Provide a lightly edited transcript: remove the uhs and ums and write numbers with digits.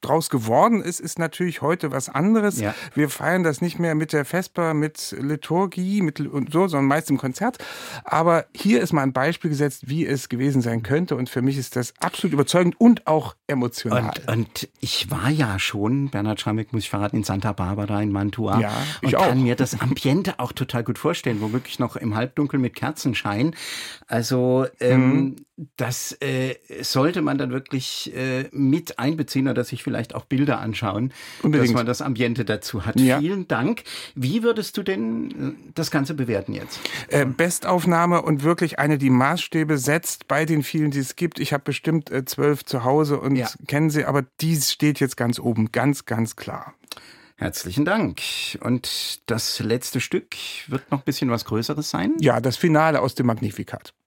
draus geworden ist, ist natürlich heute was anderes. Ja. Wir feiern das nicht mehr mit der Vesper, mit Liturgie und so, sondern meist im Konzert. Aber hier ist mal ein Beispiel gesetzt, wie es gewesen sein könnte. Und für mich ist das absolut überzeugend und auch emotional. Und ich war ja schon, Bernhard Schrammick, muss ich verraten, in Santa Barbara in Mantua. Ja, ich und auch. kann mir das Ambiente auch total gut vorstellen, womöglich noch im Halbdunkel mit Kerzenschein. Also das sollte man dann wirklich mit einbeziehen oder sich vielleicht auch Bilder anschauen, Unbedingt. dass man das Ambiente dazu hat. Ja. Vielen Dank. Wie würdest du denn das Ganze bewerten jetzt? Bestaufnahme und wirklich eine, die Maßstäbe setzt bei den vielen, die es gibt. Ich habe bestimmt 12 zu Hause und kenne sie, aber die steht jetzt ganz oben, ganz, ganz klar. Herzlichen Dank. Und das letzte Stück wird noch ein bisschen was Größeres sein? Ja, das Finale aus dem Magnificat.